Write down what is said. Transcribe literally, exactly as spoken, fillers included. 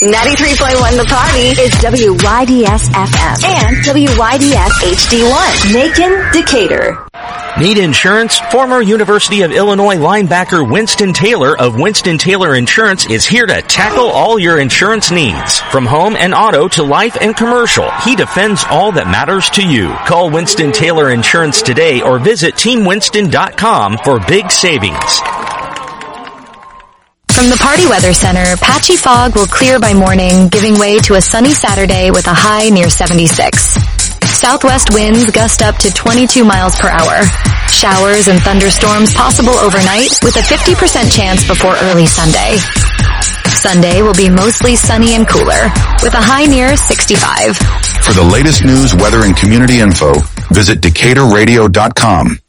ninety-three point one The Party is W Y D S F M and W Y D S H D one. Macon, Decatur. Need insurance? Former University of Illinois linebacker Winston Taylor of Winston Taylor Insurance is here to tackle all your insurance needs. From home and auto to life and commercial, he defends all that matters to you. Call Winston Taylor Insurance today or visit team winston dot com for big savings. From the Party Weather Center, patchy fog will clear by morning, giving way to a sunny Saturday with a high near seventy-six. Southwest winds gust up to twenty-two miles per hour. Showers and thunderstorms possible overnight with a fifty percent chance before early Sunday. Sunday will be mostly sunny and cooler with a high near sixty-five. For the latest news, weather, and community info, visit decatur radio dot com.